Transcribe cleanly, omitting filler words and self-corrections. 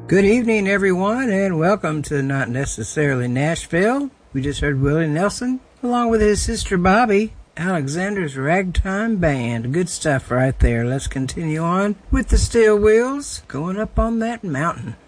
Good evening, everyone, and welcome to Not Necessarily Nashville. We just heard Willie Nelson, along with his sister Bobby, Alexander's Ragtime Band. Good stuff right there. Let's continue on with the Steel Wheels, going up on that mountain.